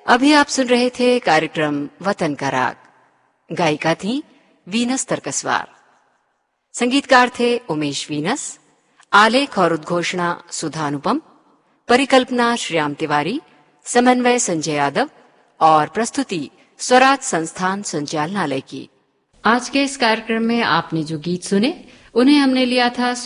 अभी आप सुन रहे थे कार्यक्रम वतन का राग। गायिका थी वीनस तरकसवार। संगीतकार थे उमेश वीनस। आलेख और उद्घोषणा सुधा अनुपम। परिकल्पना श्याम तिवारी। समन्वय संजय यादव और प्रस्तुति स्वराज संस्थान संचालनालय की। आज के इस कार्यक्रम में आपने जो गीत सुने उन्हें हमने लिया था